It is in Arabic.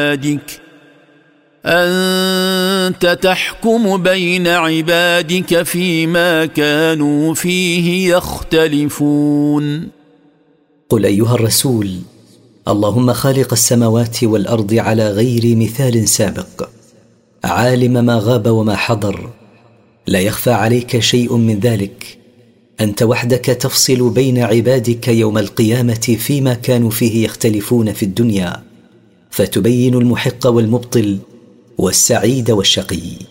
أنت تحكم بين عبادك فيما كانوا فيه يختلفون. قل أيها الرسول: اللهم خالق السماوات والأرض على غير مثال سابق، عالم ما غاب وما حضر، لا يخفى عليك شيء من ذلك. أنت وحدك تفصل بين عبادك يوم القيامة فيما كانوا فيه يختلفون في الدنيا، فتبين المحق والمبطل والسعيد والشقي.